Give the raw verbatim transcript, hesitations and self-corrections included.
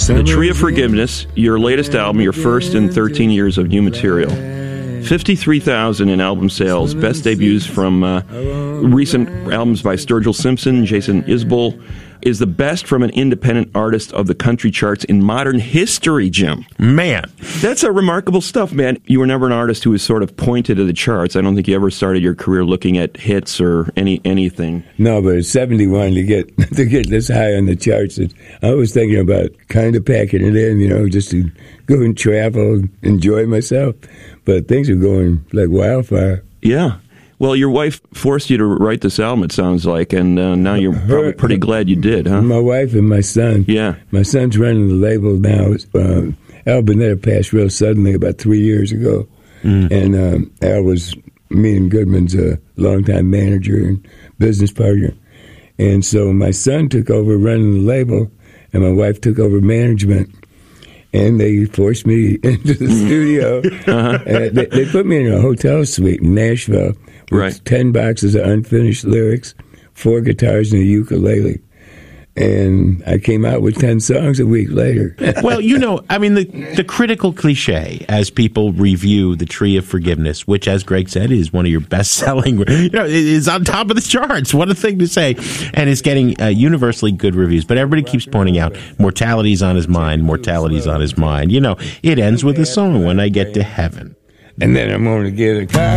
The Tree of Forgiveness, your latest album, your first in thirteen years of new material. fifty-three thousand in album sales, best debuts from uh, recent albums by Sturgill Simpson, Jason Isbell, is the best from an independent artist of the country charts in modern history, Jim. Man. That's a remarkable stuff, man. You were never an artist who was sort of pointed to the charts. I don't think you ever started your career looking at hits or any anything. No, but at seventy-one, to get to get this high on the charts, it, I was thinking about kind of packing it in, you know, just to go and travel, enjoy myself. But things are going like wildfire. Yeah. Well, your wife forced you to write this album, it sounds like, and uh, now you're Her, probably pretty glad you did, huh? My wife and my son. Yeah. My son's running the label now. Um, Al Burnett passed real suddenly about three years ago. Mm. And um, Al was me and Goodman's uh, longtime manager and business partner. And so my son took over running the label, and my wife took over management. And they forced me into the studio. Uh-huh. Uh, they, they put me in a hotel suite in Nashville with right. ten boxes of unfinished lyrics, four guitars, and a ukulele. And I came out with ten songs a week later. Well, you know, I mean, the the critical cliche as people review The Tree of Forgiveness, which, as Greg said, is one of your best-selling, you know, is on top of the charts. What a thing to say. And it's getting uh, universally good reviews. But everybody keeps pointing out, mortality's on his mind, mortality's on his mind. You know, it ends with a song, When I Get to Heaven. And then I'm going to get a car.